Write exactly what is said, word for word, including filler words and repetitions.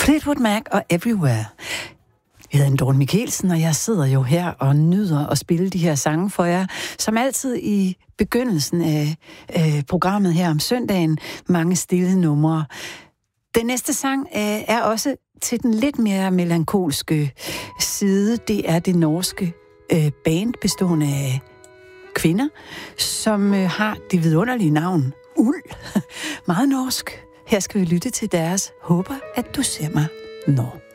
Fleetwood Mac og Everywhere. Jeg hedder Dorte Michelsen, og jeg sidder jo her og nyder at spille de her sange for jer, som altid i begyndelsen af øh, programmet her om søndagen, mange stille numre. Den næste sang øh, er også til den lidt mere melankolske side. Det er det norske øh, band bestående af kvinder, som øh, har det vidunderlige navn Uld. Meget norsk. Her skal vi lytte til deres Håber, at du ser mig når.